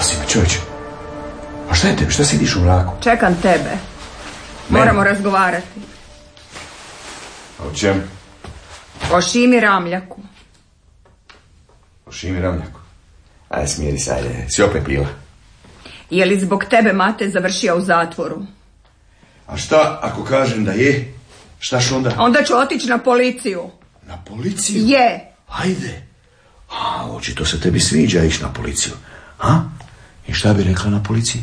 Spasi me, čovječe. A šta je tebi? Šta sediš u mraku? Čekam tebe. Moramo razgovarati. O čem? O Šimi Ramljaku. O Šimi Ramljaku? Ajde, smiri se, ajde. Si opet pila? Je li zbog tebe Mate završio u zatvoru? A šta ako kažem da je? Štaš onda? Onda ću otići na policiju. Na policiju? Je. Ajde. A, očito se tebi sviđa ići na policiju. Ha? I šta bi rekla na policiji?